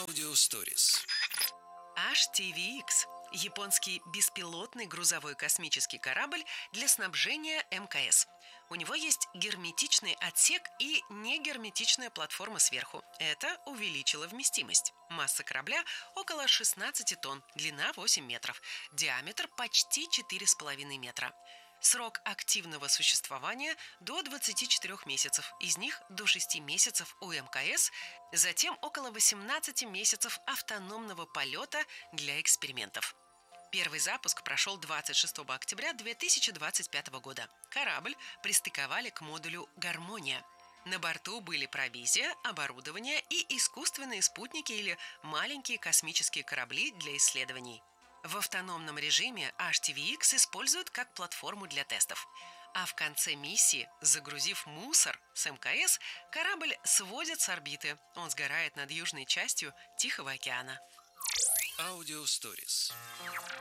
Audio Stories. HTVX – японский беспилотный грузовой космический корабль для снабжения МКС. У него есть герметичный отсек и негерметичная платформа сверху. Это увеличило вместимость. Масса корабля около 16 тонн, длина 8 метров, диаметр почти 4,5 метра. Срок активного существования до 24 месяцев, из них до 6 месяцев у МКС, затем около 18 месяцев автономного полета для экспериментов. Первый запуск прошел 26 октября 2025 года. Корабль пристыковали к модулю «Гармония». На борту были провизия, оборудование и искусственные спутники или маленькие космические корабли для исследований. В автономном режиме HTVX используют как платформу для тестов. А в конце миссии, загрузив мусор с МКС, корабль сводят с орбиты. Он сгорает над южной частью Тихого океана. Audio Stories.